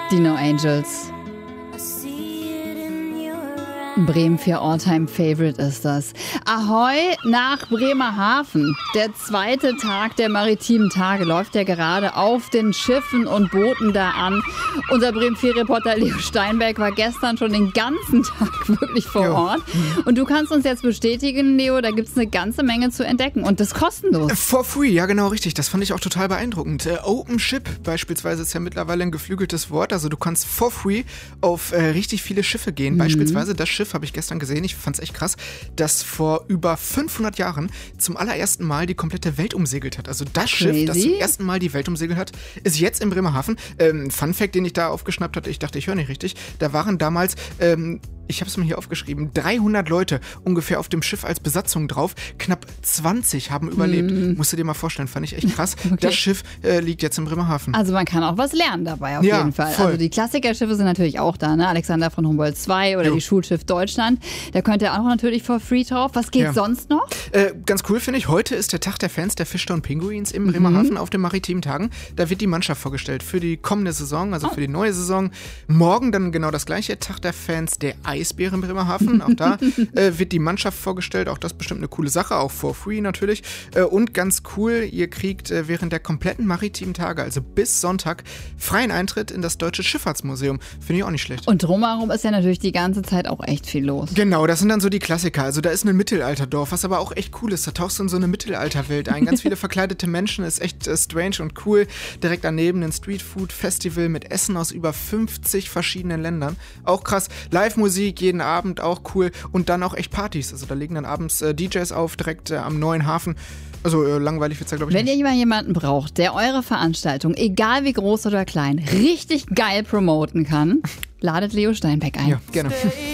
Die No Angels. Bremen für Alltime Favorite ist das. Ahoi nach Bremerhaven. Der zweite Tag der maritimen Tage läuft ja gerade auf den Schiffen und Booten da an. Unser Bremen 4-Reporter Leo Steinberg war gestern schon den ganzen Tag wirklich vor Ort. Und du kannst uns jetzt bestätigen, Leo, da gibt es eine ganze Menge zu entdecken und das kostenlos. For free, ja genau, richtig. Das fand ich auch total beeindruckend. Open Ship beispielsweise ist ja mittlerweile ein geflügeltes Wort. Also du kannst for free auf richtig viele Schiffe gehen. Beispielsweise das Schiff habe ich gestern gesehen, ich fand es echt krass, das vor über 500 Jahren zum allerersten Mal die komplette Welt umsegelt hat. Also das Schiff, das zum ersten Mal die Welt umsegelt hat, ist jetzt in Bremerhaven. Fun Fact, den ich da aufgeschnappt hatte, ich dachte, ich höre nicht richtig, da waren damals... ich habe es mir hier aufgeschrieben, 300 Leute ungefähr auf dem Schiff als Besatzung drauf. Knapp 20 haben überlebt. Musst du dir mal vorstellen, fand ich echt krass. Okay. Das Schiff liegt jetzt in Bremerhaven. Also man kann auch was lernen dabei auf jeden Fall. Voll. Also die Klassikerschiffe sind natürlich auch da, ne? Alexander von Humboldt II oder die Schulschiff Deutschland. Da könnt ihr auch natürlich for free drauf. Was geht sonst noch? Ganz cool finde ich, heute ist der Tag der Fans der Fischtown Pinguins in Bremerhaven auf den maritimen Tagen. Da wird die Mannschaft vorgestellt für die kommende Saison, also für die neue Saison. Morgen dann genau das gleiche, Tag der Fans der Eisbären Bremerhaven. Auch da wird die Mannschaft vorgestellt. Auch das bestimmt eine coole Sache, auch for free natürlich. Und ganz cool, ihr kriegt während der kompletten maritimen Tage, also bis Sonntag, freien Eintritt in das Deutsche Schifffahrtsmuseum. Finde ich auch nicht schlecht. Und drumherum ist ja natürlich die ganze Zeit auch echt viel los. Genau, das sind dann so die Klassiker. Also da ist ein Mittelalterdorf, was aber auch echt cool ist. Da tauchst du in so eine Mittelalterwelt ein. Ganz viele verkleidete Menschen, ist echt strange und cool. Direkt daneben ein Streetfood-Festival mit Essen aus über 50 verschiedenen Ländern. Auch krass. Live-Musik jeden Abend, auch cool. Und dann auch echt Partys. Also da legen dann abends DJs auf, direkt am neuen Hafen. Also langweilig wird es ja, glaube ich, Wenn nicht. ihr jemanden braucht, der eure Veranstaltung, egal wie groß oder klein, richtig geil promoten kann, ladet Leo Steinbeck ein. Ja, gerne.